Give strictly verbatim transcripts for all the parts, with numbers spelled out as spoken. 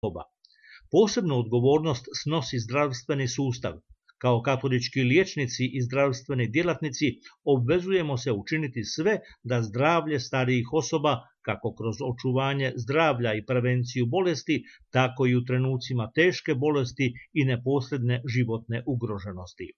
doba. Posebnu odgovornost snosi zdravstveni sustav. Kao katolički liječnici i zdravstveni djelatnici obvezujemo se učiniti sve da zdravlje starijih osoba, kako kroz očuvanje zdravlja i prevenciju bolesti, tako i u trenucima teške bolesti i neposredne životne ugroženosti.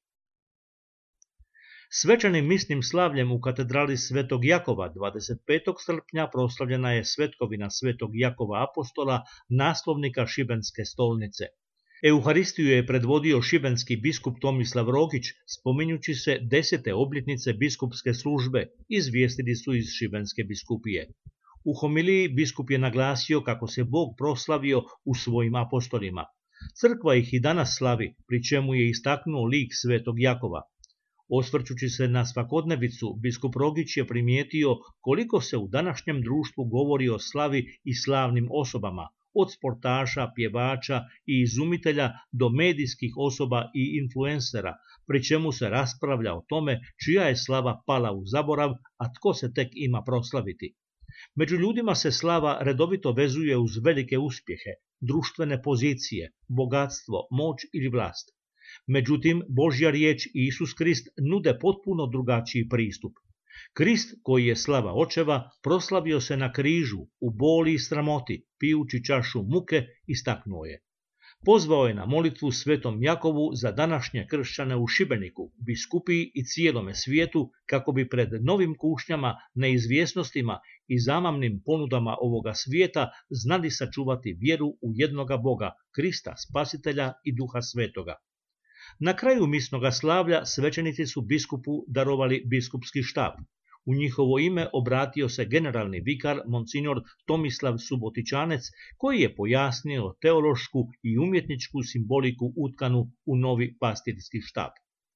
Svečanim misnim slavljem u katedrali Svetog Jakova dvadeset petog srpnja proslavljena je svetkovina Svetog Jakova Apostola, naslovnika Šibenske stolnice. Euharistiju je predvodio šibenski biskup Tomislav Rogić, spominjući se desete obljetnice biskupske službe, izvijestili su iz Šibenske biskupije. U homiliji biskup je naglasio kako se Bog proslavio u svojim apostolima. Crkva ih i danas slavi, pri čemu je istaknuo lik Svetog Jakova. Osvrćući se na svakodnevicu, biskup Rogić je primijetio koliko se u današnjem društvu govori o slavi i slavnim osobama, od sportaša, pjevača i izumitelja do medijskih osoba i influencera, pri čemu se raspravlja o tome čija je slava pala u zaborav, a tko se tek ima proslaviti. Među ljudima se slava redovito vezuje uz velike uspjehe, društvene pozicije, bogatstvo, moć ili vlast. Međutim, Božja riječ i Isus Krist nude potpuno drugačiji pristup. Krist, koji je slava očeva, proslavio se na križu, u boli i sramoti, pijući čašu muke, istaknuo je. Pozvao je na molitvu Svetom Jakovu za današnje kršćane u Šibeniku, biskupiji i cijelome svijetu, kako bi pred novim kušnjama, neizvjesnostima i zamamnim ponudama ovoga svijeta znali sačuvati vjeru u jednoga Boga, Krista, Spasitelja i Duha Svetoga. Na kraju misnoga slavlja svećenici su biskupu darovali biskupski štab. U njihovo ime obratio se generalni vikar monsignor Tomislav Subotičanec, koji je pojasnio teološku i umjetničku simboliku utkanu u novi pastirski štab.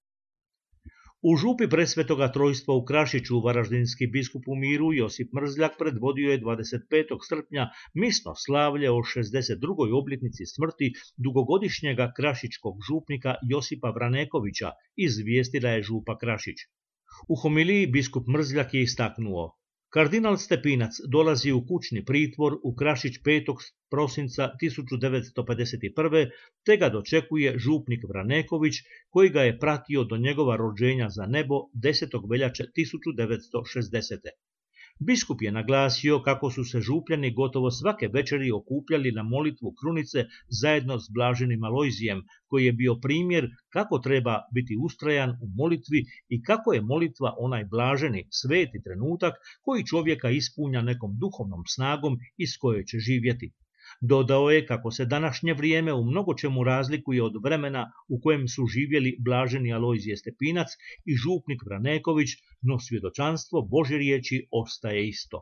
U župi Presvetoga Trojstva u Krašiću varaždinski biskup u miru Josip Mrzljak predvodio je dvadeset petog srpnja misno slavlje o šezdeset drugoj obljetnici smrti dugogodišnjega krašičkog župnika Josipa Vranekovića, izvijestila je župa Krašić. U homiliji biskup Mrzljak je istaknuo: kardinal Stepinac dolazi u kućni pritvor u Krašić petog prosinca tisuću devetsto pedeset prve. te ga dočekuje župnik Vraneković, koji ga je pratio do njegova rođenja za nebo desetog veljače tisuću devetsto šezdesete. Biskup je naglasio kako su se župljani gotovo svake večeri okupljali na molitvu krunice zajedno s blaženim Alojzijem, koji je bio primjer kako treba biti ustrajan u molitvi i kako je molitva onaj blaženi, sveti trenutak koji čovjeka ispunja nekom duhovnom snagom iz koje će živjeti. Dodao je kako se današnje vrijeme u mnogo čemu razlikuje od vremena u kojem su živjeli blaženi Alojzije Stepinac i župnik Vraneković, no svjedočanstvo Božje riječi ostaje isto.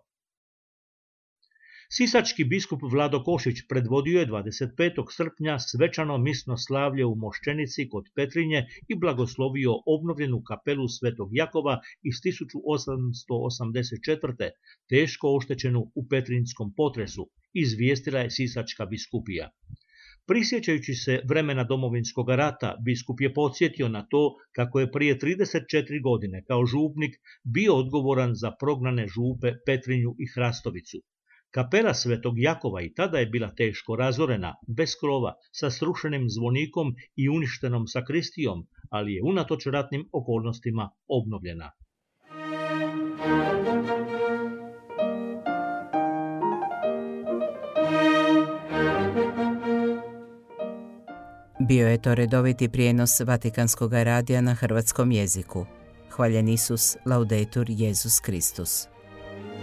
Sisački biskup Vlado Košić predvodio je dvadeset petog srpnja svečano misno slavlje u Moščenici kod Petrinje i blagoslovio obnovljenu kapelu Svetog Jakova iz tisuću osamsto osamdeset četvrte. teško oštećenu u petrinjskom potresu, izvijestila je Sisačka biskupija. Prisjećajući se vremena Domovinskog rata, biskup je podsjetio na to kako je prije trideset četiri godine kao župnik bio odgovoran za prognane župe Petrinju i Hrastovicu. Kapela Svetog Jakova i tada je bila teško razorena, bez krova, sa srušenim zvonikom i uništenom sakristijom, ali je unatoč ratnim okolnostima obnovljena. Bio je to redoviti prijenos Vatikanskog radija na hrvatskom jeziku. Hvaljen Isus, laudetur Jesus Kristus.